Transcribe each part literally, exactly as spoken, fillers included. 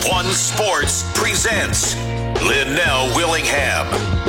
One Sports presents Linnell Willingham.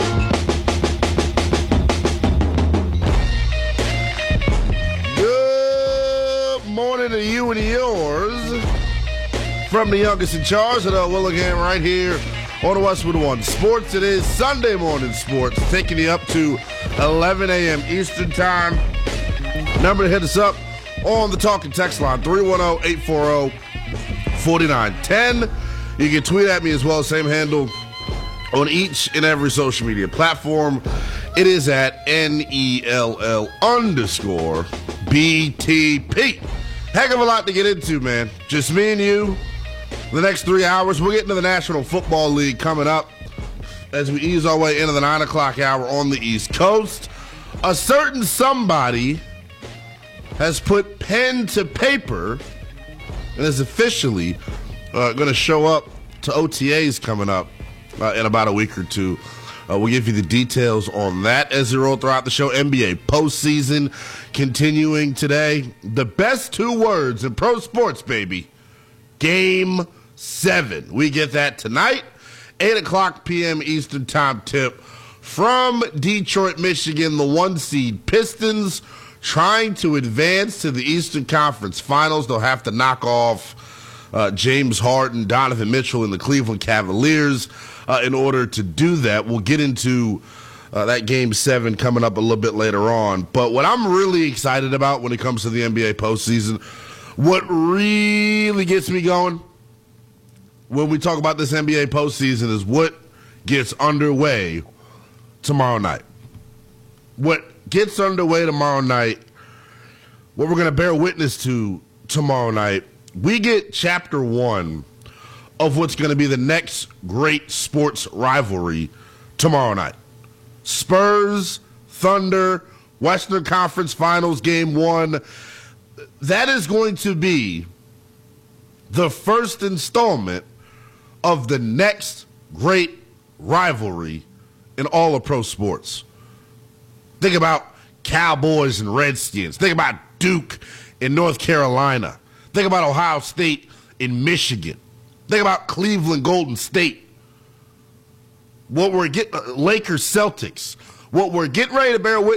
Good morning to you and yours. From the youngest in charge, Linnell Willingham, right here on Westwood One Sports. It is Sunday morning sports, taking you up to eleven a.m. Eastern Time. Number to hit us up on the talk and text line, three one zero, eight four zero, four nine one zero. You can tweet at me as well, same handle on each and every social media platform. It is at N E L L underscore B T P. Heck of a lot to get into, man. Just me and you. The next three hours, we'll get into the National Football League coming up as we ease our way into the nine o'clock hour on the East Coast. A certain somebody has put pen to paper and is officially uh, going to show up to O T As coming up uh, in about a week or two. Uh, we'll give you the details on that as they roll throughout the show. N B A postseason continuing today. The best two words in pro sports, baby. Game seven. We get that tonight, eight o'clock p.m. Eastern Time tip from Detroit, Michigan. The one seed Pistons trying to advance to the Eastern Conference Finals. They'll have to knock off uh, James Harden, Donovan Mitchell, and the Cleveland Cavaliers uh, in order to do that. We'll get into uh, that Game seven coming up a little bit later on. But what I'm really excited about when it comes to the N B A postseason, what really gets me going when we talk about this N B A postseason is what gets underway tomorrow night. What gets underway tomorrow night, what we're going to bear witness to tomorrow night, we get chapter one of what's going to be the next great sports rivalry tomorrow night. Spurs, Thunder, Western Conference Finals, game one. That is going to be the first installment of the next great rivalry in all of pro sports. Think about Cowboys and Redskins. Think about Duke in North Carolina. Think about Ohio State in Michigan. Think about Cleveland Golden State. What we're getting, Lakers Celtics. What we're getting ready to bear witness